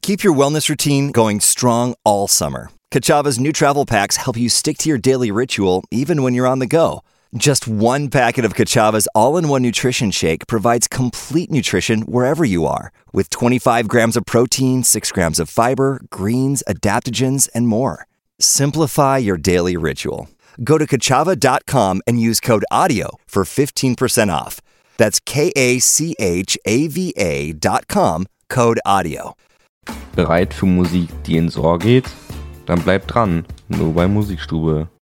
Keep your wellness routine going strong all summer. Kachava's new travel packs help you stick to your daily ritual even when you're on the go. Just one packet of Kachava's all-in-one nutrition shake provides complete nutrition wherever you are, with 25 grams of protein, 6 grams of fiber, greens, adaptogens, and more. Simplify your daily ritual. Go to Kachava.com and use code AUDIO for 15% off. That's KACHAVA.com, code AUDIO. Bereit für Musik, die ins Ohr geht? Dann bleibt dran, nur bei Musikstube.